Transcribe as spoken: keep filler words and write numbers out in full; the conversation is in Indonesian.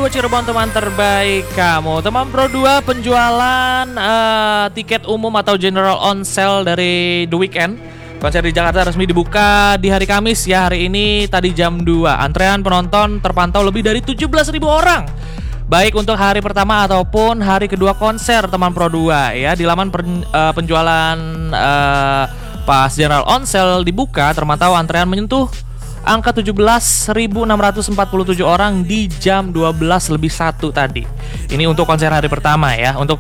dua Cirebon, teman terbaik kamu. Teman Pro dua, penjualan uh, tiket umum atau general on sale dari The Weeknd konser di Jakarta resmi dibuka di hari Kamis ya, hari ini tadi jam dua. Antrean penonton terpantau lebih dari tujuh belas ribu orang, baik untuk hari pertama ataupun hari kedua konser teman Pro dua ya. Di laman pen, uh, penjualan uh, pas general on sale dibuka, terpantau antrean menyentuh angka tujuh belas ribu enam ratus empat puluh tujuh orang di jam dua belas lebih satu tadi. Ini untuk konser hari pertama ya. Untuk